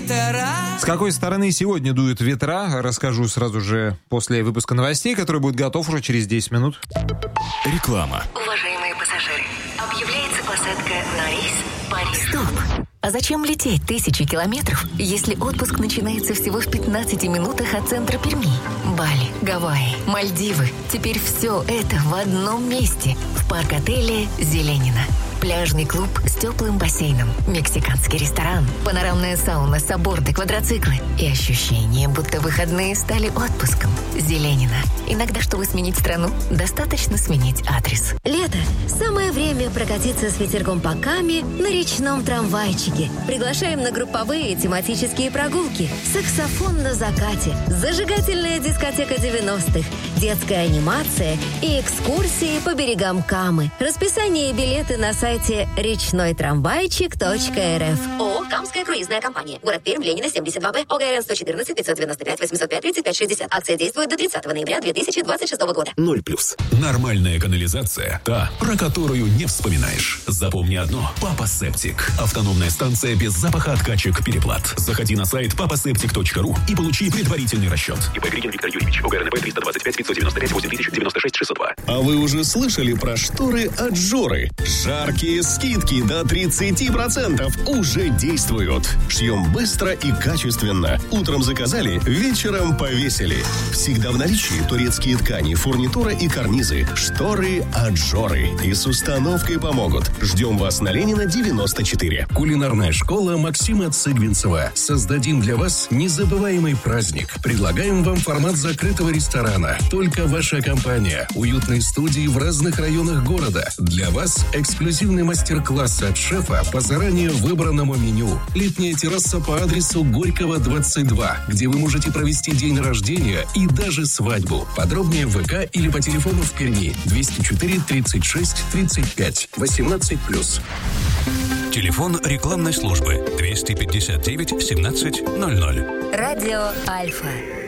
С какой стороны сегодня дуют ветра, расскажу сразу же после выпуска новостей, который будет готов уже через 10 минут. Реклама. Уважаемые пассажиры, объявляется посадка на рейс Париж. Стоп! А зачем лететь тысячи километров, если отпуск начинается всего в 15 минутах от центра Перми? Бали, Гавайи, Мальдивы. Теперь все это в одном месте. В парк-отеле «Зеленина». Пляжный клуб с теплым бассейном, мексиканский ресторан, панорамная сауна, сабборды, квадроциклы и ощущение, будто выходные стали отпуском. «Зеленина». Иногда, чтобы сменить страну, достаточно сменить адрес. Лето. Самое время прокатиться с ветерком по Каме на речном трамвайчике. Приглашаем на групповые тематические прогулки. Саксофон на закате, зажигательная дискотека 90-х, детская анимация и экскурсии по берегам Камы. Расписание и билеты на сайте речнойтрамвайчик.рф. ООО «Камская круизная компания». Город Пермь, Ленина, 72Б. ОГРН 114 595 805 35 60. Акция действует до 30 ноября 2026 года. 0+. Нормальная канализация. Та, про которую не вспоминаешь. Запомни одно. Папа Септик. Автономная станция без запаха откачек переплат. Заходи на сайт papaseptic.ru и получи предварительный расчет. ИП Григин Виктор Юрьевич. ОГРНП 325 595 8096 602. А вы уже слышали про шторы от Жоры? Жаркие скидки до 30% уже действуют. Шьем быстро и качественно. Утром заказали, вечером повесили. Всегда в наличии турецкие ткани, фурнитура и карнизы. Шторы от Жоры. И с установкой помогут. Ждем вас на Ленина, 94. Кулинарная школа Максима Цыгвинцева. Создадим для вас незабываемый праздник. Предлагаем вам формат закрытого ресторана. Только ваша компания. Уютные студии в разных районах города. Для вас эксклюзивный мастер-класс от шефа по заранее выбранному меню. Летняя терраса по адресу Горького, 22, где вы можете провести день рождения и даже свадьбу. Подробнее в ВК или по телефону в Перми 204 36 35 18+. Телефон рекламной службы 259 17 00. Радио Альфа.